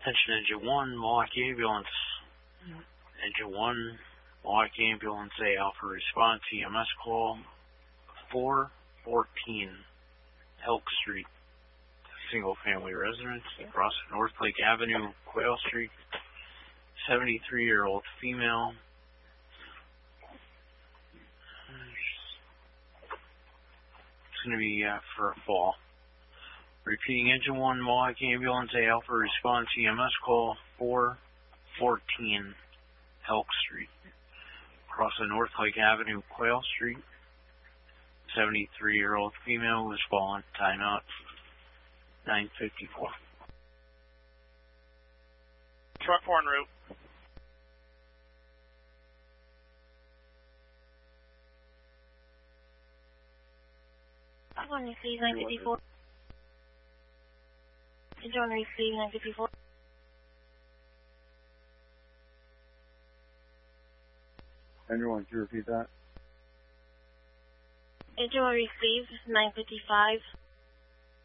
Attention Engine 1, Milwaukee Ambulance. Engine 1, Milwaukee Ambulance A Alpha response EMS call 414 Elk Street. Single family residence across North Lake Avenue, Quail Street. 73-year-old female. It's going to be for a fall. Repeating Engine 1, Milwaukee Ambulance A Alpha response EMS call 414 Elk Street. Across the North Lake Avenue, Quail Street. 73-year-old female was fallen. Timeout 9:54. Truck 4 en route. I'm going to receive 954. Engine 1 receive 954. Engine 1, can you repeat that? Engine 1 receive 955.